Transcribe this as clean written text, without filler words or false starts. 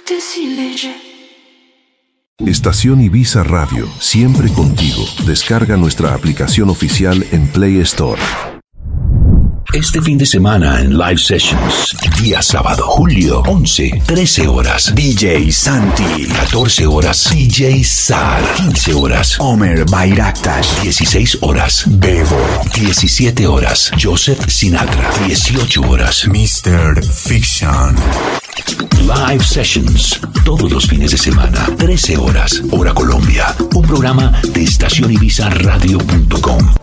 Estación Ibiza Radio, siempre contigo. Descarga nuestra aplicación oficial en Play Store. Este fin de semana en Live Sessions, día sábado, julio 11, 13 horas, DJ Santi, 14 horas, DJ Sar, 15 horas, Omer Bayraktar, 16 horas, Bebo, 17 horas, Joseph Sinatra, 18 horas, Mr. Fiction. Live Sessions, todos los fines de semana, 13 horas, hora Colombia, un programa de estacionibizaradio.com.